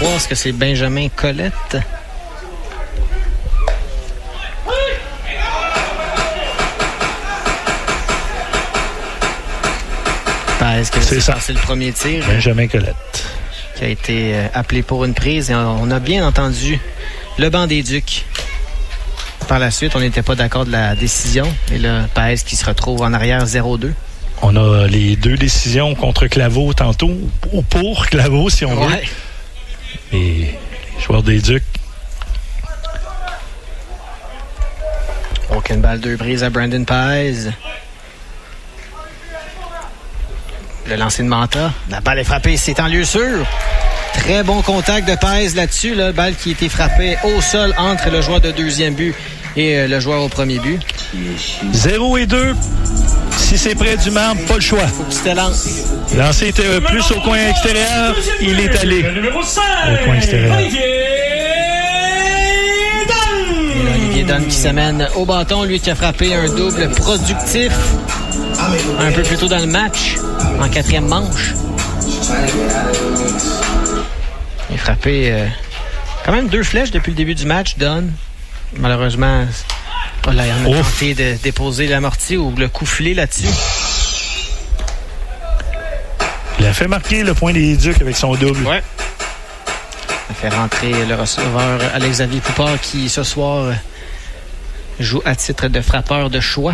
3, est-ce que c'est Benjamin Colette? Est-ce que c'est le premier tir? Benjamin Colette. Qui a été appelé pour une prise. Et on a bien entendu le banc des Ducs. Par la suite, on n'était pas d'accord de la décision. Et là, Paez qui se retrouve en arrière 0-2. On a les deux décisions contre Claveau tantôt, ou pour Claveau, si on veut. Et les joueurs des Ducs. Aucune balle, 2 prises à Brandon Paez. Le lancer de Manta. La balle est frappée, c'est en lieu sûr. Très bon contact de Paez là-dessus. La balle qui a été frappée au sol entre le joueur de deuxième but et le joueur au premier but. 0-2. Si c'est près du marbre, pas le choix. Faut que tu te lances. Lancé était plus au coin extérieur. Il est allé au coin extérieur. Olivier Dunn qui s'amène au bâton. Lui qui a frappé un double productif un peu plus tôt dans le match, en 4e manche. Il a frappé quand même 2 flèches depuis le début du match, Dunn. Malheureusement, il a tenté de déposer l'amorti ou le coup filé là-dessus. Il a fait marquer le point des Ducs avec son double. Ouais. Il a fait rentrer le receveur Alex-Xavier Poupard qui, ce soir, joue à titre de frappeur de choix.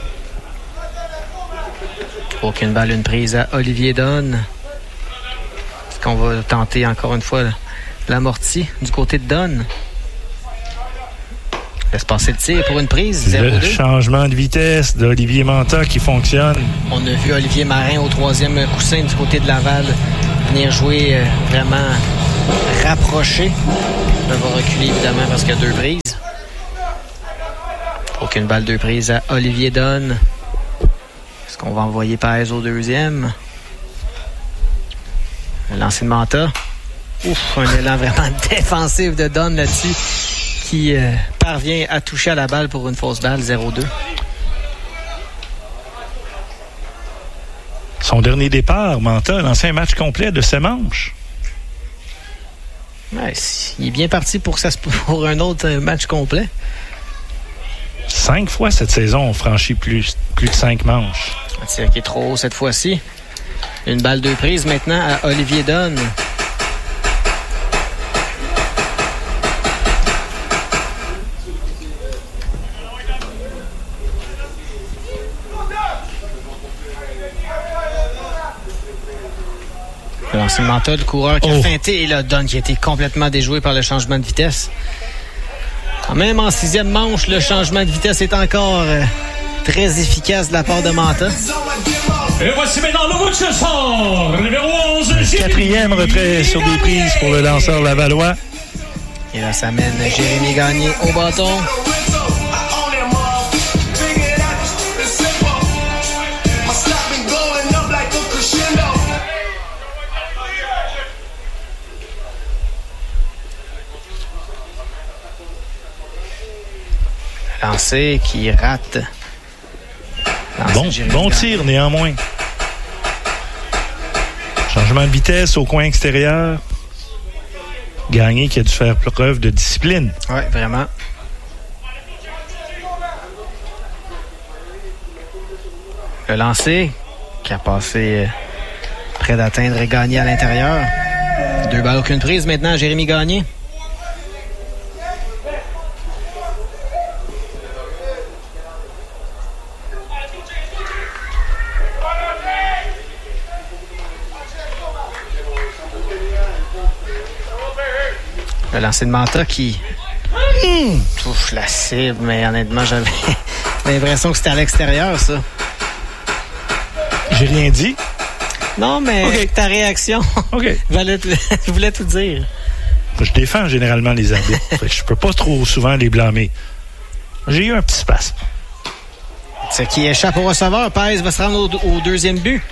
Aucune balle, une prise à Olivier Dunn. Est-ce qu'on va tenter encore une fois l'amorti du côté de Dunn? Laisse passer le tir pour une prise. 0-2. Le changement de vitesse d'Olivier Manta qui fonctionne. On a vu Olivier Marin au 3e coussin du côté de Laval venir jouer vraiment rapproché. On va reculer évidemment parce qu'il y a 2 prises. Aucune balle, 2 prises à Olivier Dunn. Est-ce qu'on va envoyer Paez au 2e? Le lancer de Manta. Ouf, un élan vraiment défensif de Dunn là-dessus qui parvient à toucher à la balle pour une fausse balle, 0-2. Son dernier départ, Manta a lancé un match complet de 7 manches. Ouais, il est bien parti pour un autre match complet. 5 fois cette saison, on franchit plus de 5 manches. Un tir qui est trop haut cette fois-ci. Une balle, 2 prises maintenant à Olivier Dunn. Le lancer de Manta, le coureur qui a feinté et là, Dunn qui a été complètement déjoué par le changement de vitesse. Même en 6e manche, le changement de vitesse est encore très efficace de la part de Manta. Et voici maintenant le but ce soir, numéro 11. 4e retrait sur des prises pour le lanceur lavallois. Et là, ça mène Jérémy Gagné au bâton. Lancé qui rate. Bon tir néanmoins. Changement de vitesse au coin extérieur. Gagné qui a dû faire preuve de discipline. Oui, vraiment. Le lancer qui a passé près d'atteindre et Gagné à l'intérieur. 2 balles, aucune prise maintenant, Jérémy Gagné. Le lancer de Manta qui touche la cible, mais honnêtement, j'avais l'impression que c'était à l'extérieur, ça. J'ai rien dit. Non, mais ta réaction, je voulais tout dire. Je défends généralement les arbitres. Je peux pas trop souvent les blâmer. J'ai eu un petit spasme. Ce qui échappe au receveur. Paez va se rendre au 2e but.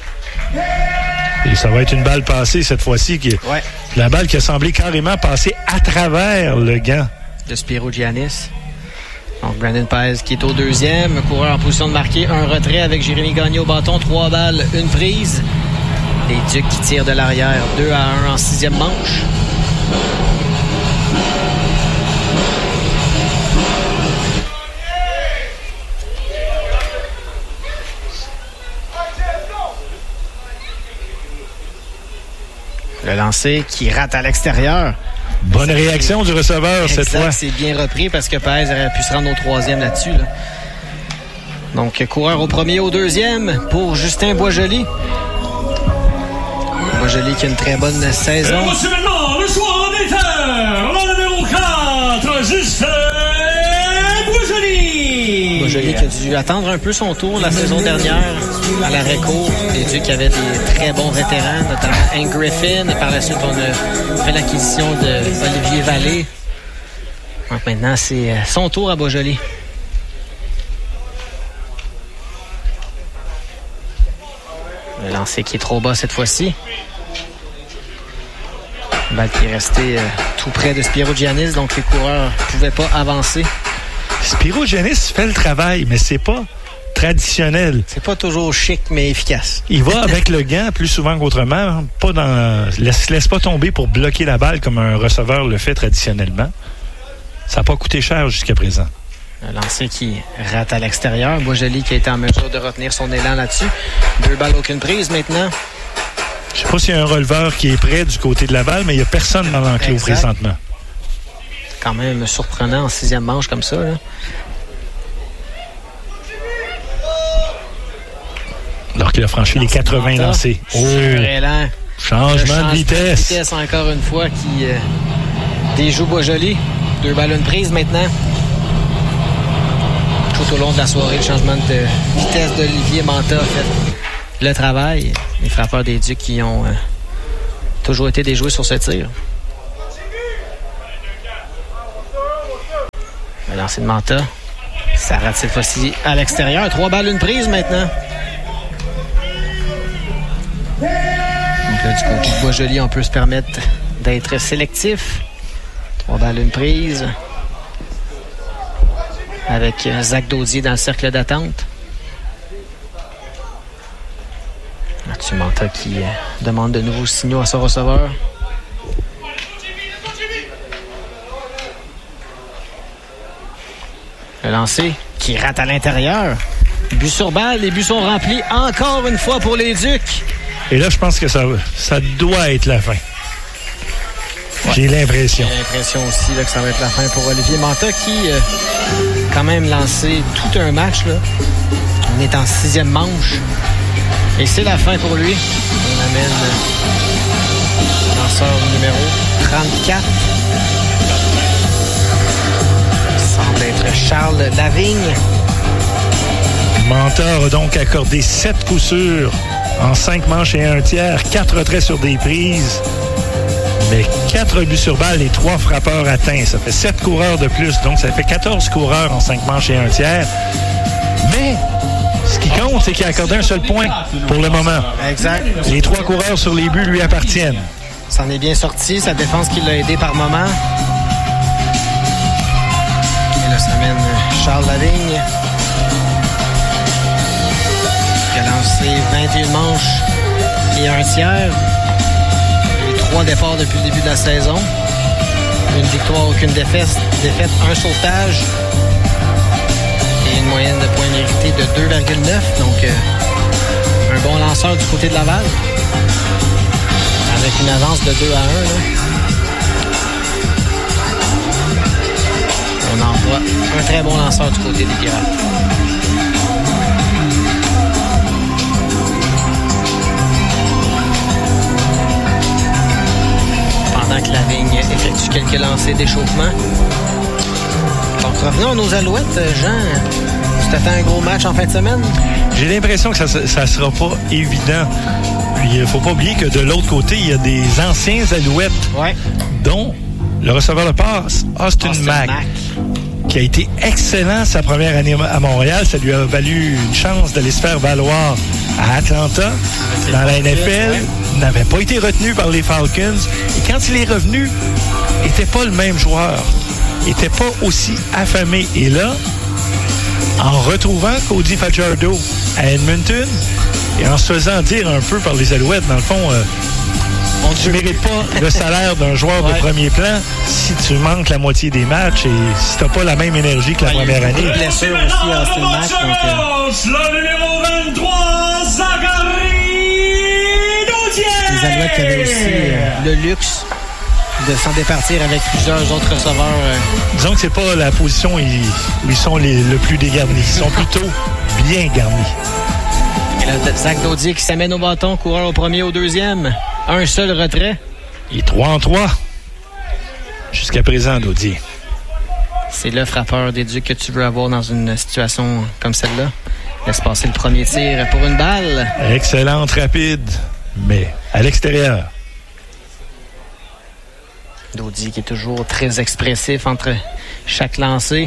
Et ça va être une balle passée cette fois-ci. La balle qui a semblé carrément passer à travers le gant de Spiro Giannis. Donc Brandon Paez qui est au 2e. Coureur en position de marquer. Un retrait avec Jérémy Gagné au bâton. 3 balles, une prise. Les Ducs qui tirent de l'arrière. 2-1 en 6e manche. Le lancer qui rate à l'extérieur. Bonne réaction du receveur cette fois. C'est bien repris parce que Paez aurait pu se rendre au troisième là-dessus. Là. Donc, coureur au premier, au deuxième pour Justin Boisjoli. Boisjoli qui a une très bonne saison. Et voici maintenant le joueur des terres, le numéro 4, Justin Boisjoli. Boisjoli qui a dû attendre un peu son tour la saison dernière à l'arrêt-court. Les Ducs avaient des très bons vétérans, notamment Hank Griffin. Et par la suite, on a fait l'acquisition d'Olivier Vallée. Donc maintenant, c'est son tour à Boisjoli. Le lancer qui est trop bas cette fois-ci. Une balle qui est restée tout près de Spiro Giannis, donc les coureurs ne pouvaient pas avancer. Spiro Giannis fait le travail, mais c'est pas traditionnel. C'est pas toujours chic, mais efficace. Il va avec le gant plus souvent qu'autrement. Laisse pas tomber pour bloquer la balle comme un receveur le fait traditionnellement. Ça n'a pas coûté cher jusqu'à présent. Un lancer qui rate à l'extérieur. Boisjoli qui a été en mesure de retenir son élan là-dessus. 2 balles, aucune prise maintenant. Je sais pas s'il y a un releveur qui est prêt du côté de la balle, mais il n'y a personne dans l'enclos présentement. Quand même surprenant en 6e manche comme ça. Là. Alors qu'il a franchi les 80 lancés. Élan. Changement de vitesse. Encore une fois qui déjoue Boisjoli. 2 balles, une prise maintenant. Tout au long de la soirée, le changement de vitesse d'Olivier Manta a fait le travail. Les frappeurs des Ducs qui ont toujours été déjoués sur ce tir. Le lancer de Manta. Ça rate cette fois-ci à l'extérieur. 3 balles, une prise maintenant. Donc là, du côté de Boisjoli, on peut se permettre d'être sélectif. 3 balles, une prise. Avec Zach Daudier dans le cercle d'attente. Mathieu Manta qui demande de nouveaux signaux à son receveur. Le lancer qui rate à l'intérieur. But sur balle, les buts sont remplis encore une fois pour les Ducs. Et là, je pense que ça doit être la fin. Ouais. J'ai l'impression. J'ai l'impression aussi là, que ça va être la fin pour Olivier Manta qui quand même lancé tout un match. Là. On est en 6e manche. Et c'est la fin pour lui. On amène le lanceur numéro 34. Ça semble être Charles Lavigne. Manta a donc accordé 7 coups sûrs en 5 manches et 1 tiers, 4 retraits sur des prises. Mais 4 buts sur balle et 3 frappeurs atteints. Ça fait 7 coureurs de plus. Donc, ça fait 14 coureurs en 5 manches et 1 tiers. Mais ce qui compte, c'est qu'il a accordé un seul point pour le moment. Exact. Les 3 coureurs sur les buts lui appartiennent. Ça en est bien sorti. Sa défense qui l'a aidé par moment. Et là, ça mène Charles Lavigne. Qui a lancé 21 manches et 1 tiers. 3 départs depuis le début de la saison. Une victoire, aucune défaite, un sauvetage. Et une moyenne de points mérités de 2,9. Donc, un bon lanceur du côté de Laval. Avec une avance de 2-1. Là. On envoie un très bon lanceur du côté des Pirates. Que Lavigne effectue quelques lancers d'échauffement. Donc, revenons à nos Alouettes. Jean, tu t'attends un gros match en fin de semaine? J'ai l'impression que ça ne sera pas évident. Puis, il ne faut pas oublier que de l'autre côté, il y a des anciens Alouettes, dont le receveur de passe, Austin Mack, qui a été excellent sa première année à Montréal. Ça lui a valu une chance d'aller se faire valoir à Atlanta, dans la NFL. N'avait pas été retenu par les Falcons. Et quand il est revenu, n'était pas le même joueur. N'était pas aussi affamé. Et là, en retrouvant Cody Fajardo à Edmonton, Et en se faisant dire un peu par les Alouettes, dans le fond, tu ne mérites pas le salaire d'un joueur de premier plan si tu manques la moitié des matchs et si tu n'as pas la même énergie que la première année. Il y a eu des blessures aussi à ce match. Le numéro 23, Zachary Daudier. Les Alouettes qui avaient aussi le luxe de s'en départir avec plusieurs autres receveurs. Disons que c'est pas la position où ils sont le plus dégarnis. Ils sont plutôt bien garnis. Et là, Zach Daudier qui s'amène au bâton, coureur au premier, au deuxième. Un seul retrait. Et 3-3. Jusqu'à présent, Daudier. C'est le frappeur des Ducs que tu veux avoir dans une situation comme celle-là. Laisse passer le premier tir pour une balle. Excellente, rapide, mais à l'extérieur. Daudier qui est toujours très expressif entre chaque lancé.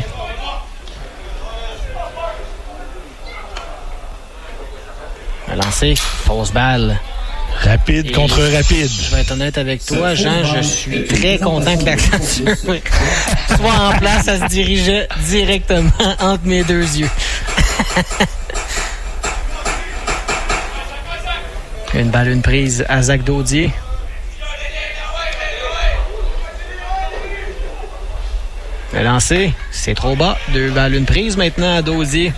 Le lancer, fausse balle. Rapide contre rapide. Je vais être honnête avec toi, Jean. Je suis très content que la ceinture soit en place. Ça se dirigeait directement entre mes deux yeux. Une balle, une prise à Zach Daudier. Le lancer, c'est trop bas. 2 balles, une prise maintenant à Daudier.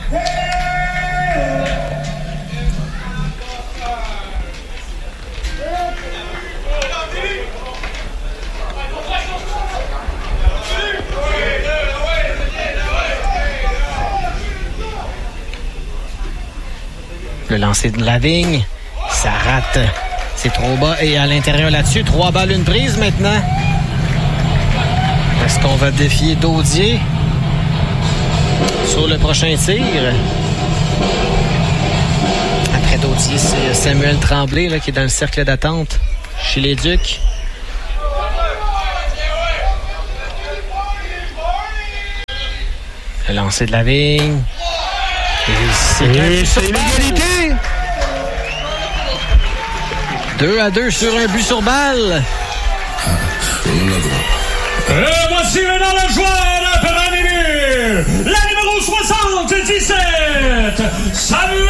Le lancer de Lavigne, ça rate. C'est trop bas et à l'intérieur là-dessus, 3 balles, une prise maintenant. Est-ce qu'on va défier Daudier sur le prochain tir? Après Daudier, c'est Samuel Tremblay là, qui est dans le cercle d'attente chez les Ducs. Le lancer de Lavigne. C'est l'égalité. 2-2 sur un but sur balle. Et voici maintenant le joueur pour animer la numéro 77, Samuel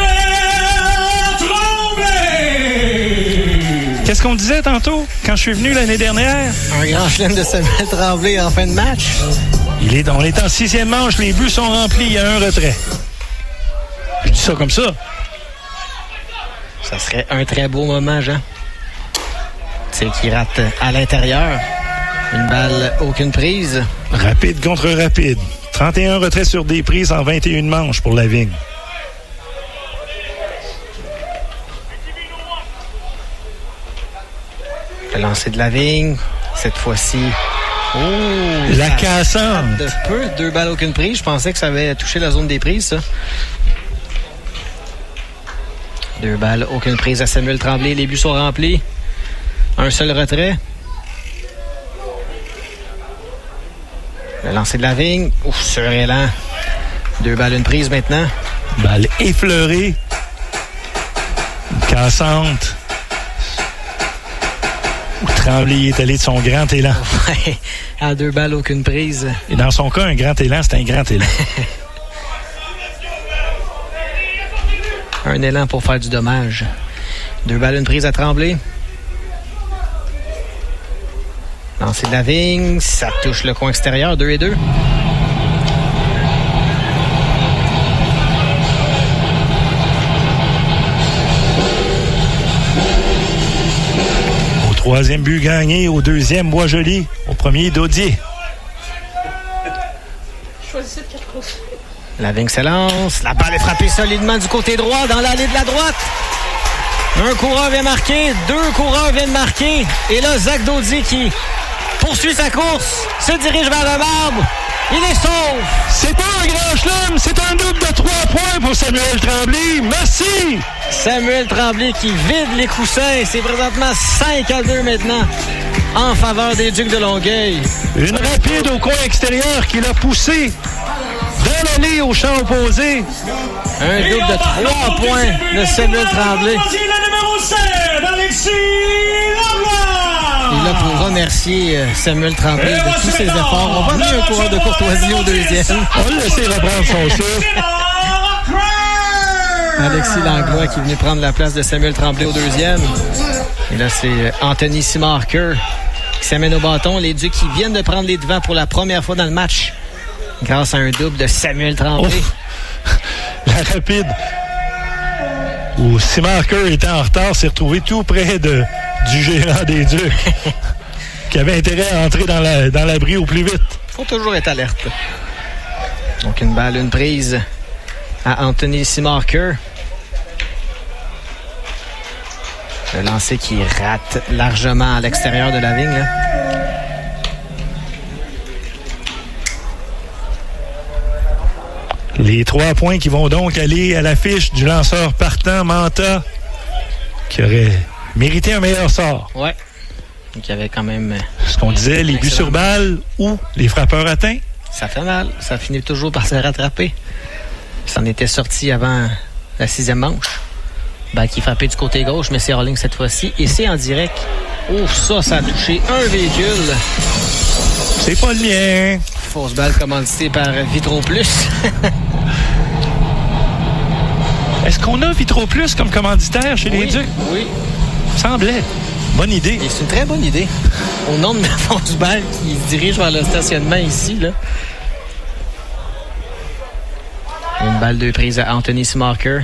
Tremblay. Qu'est-ce qu'on disait tantôt quand je suis venu l'année dernière? Un grand chelem de Samuel Tremblay en fin de match. On est en 6e manche, les buts sont remplis, il y a un retrait. Je dis ça comme ça. Ça serait un très beau moment, Jean. C'est qui rate à l'intérieur. Une balle, aucune prise. Rapide contre rapide. 31 retraits sur des prises en 21 manches pour Lavigne. Le lancer de Lavigne. Cette fois-ci. Oh! La cassante. De peu, 2 balles, aucune prise. Je pensais que ça avait touché la zone des prises, ça. 2 balles, aucune prise à Samuel Tremblay. Les buts sont remplis. Un seul retrait. Le lancer de Lavigne. Ouf, surélan. 2 balles, une prise maintenant. Balle effleurée. Une cassante. Tremblay est allé de son grand élan. Ouais, à 2 balles, aucune prise. Et dans son cas, un grand élan, c'est un grand élan. Un élan pour faire du dommage. 2 balles, une prise à Tremblay. Lancer de Lavigne, ça touche le coin extérieur, 2-2. Au 3e but gagné, au 2e Boisjoli, au 1er Daudier. Choisissez de 4 courses. Lavigne se lance, la balle est frappée solidement du côté droit, dans l'allée de la droite. Un coureur vient marquer, 2 coureurs viennent marquer. Et là, Zach Daudier qui poursuit sa course, se dirige vers le marbre. Il est sauve. C'est pas un grand chelem, c'est un double de 3 points pour Samuel Tremblay. Merci! Samuel Tremblay qui vide les coussins. C'est présentement 5-2 maintenant en faveur des Ducs de Longueuil. Une rapide au coin extérieur qui l'a poussé dans l'allée au champ opposé. Un double de 3 points de Samuel Tremblay. Le numéro 7, Alexis Lavoie. Et là, pour remercier Samuel Tremblay de tous ses efforts, on va donner un coureur de courtoisie au 2e. On va le laisser reprendre son souffle. Alexis Langlois qui est venu prendre la place de Samuel Tremblay au deuxième. Et là, c'est Anthony Simarker qui s'amène au bâton. Les Ducs qui viennent de prendre les devants pour la première fois dans le match grâce à un double de Samuel Tremblay. La rapide où Simarker était en retard s'est retrouvé tout près du gérant des Ducs qui avait intérêt à entrer dans l'abri au plus vite. Faut toujours être alerte. Donc une balle, une prise à Anthony Simarker. Le lancer qui rate largement à l'extérieur de la ligne. Là. Les 3 points qui vont donc aller à l'affiche du lanceur partant Manta, qui aurait mérité un meilleur sort. Ouais. Donc il y avait quand même... Ce qu'on disait, les buts sur balle ou les frappeurs atteints. Ça fait mal. Ça finit toujours par se rattraper. Ça en était sorti avant la 6e manche. Balle qui est frappée du côté gauche, mais c'est hors ligne cette fois-ci. Et c'est en direct. Oh, ça a touché un véhicule. C'est pas le mien. Fausse balle commanditée par Vitro Plus. Est-ce qu'on a Vitro Plus comme commanditaire chez les Ducs? Oui. Semblait. Bonne idée. Et c'est une très bonne idée. Au nombre de fausses balles qui se dirigent vers le stationnement ici, là. Une balle de prise à Anthony Simarker.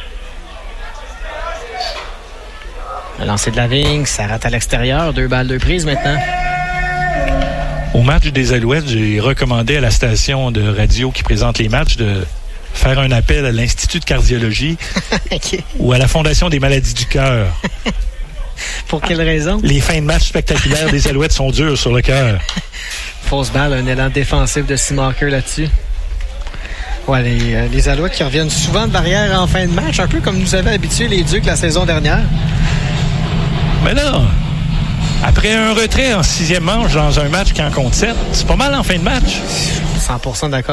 Le lancer de la vigne, ça rate à l'extérieur. 2 balles de prise maintenant. Au match des Alouettes, j'ai recommandé à la station de radio qui présente les matchs de faire un appel à l'Institut de cardiologie okay. ou à la Fondation des maladies du cœur. Pour quelle raison? Les fins de match spectaculaires des Alouettes sont dures sur le cœur. Fausse balle, un élan défensif de Simarker là-dessus. Ouais, les Alouettes qui reviennent souvent de l'arrière en fin de match, un peu comme nous avaient habitués les Ducs la saison dernière. Mais là, après un retrait en 6e manche dans un match qui en compte 7, c'est pas mal en fin de match. 100% d'accord.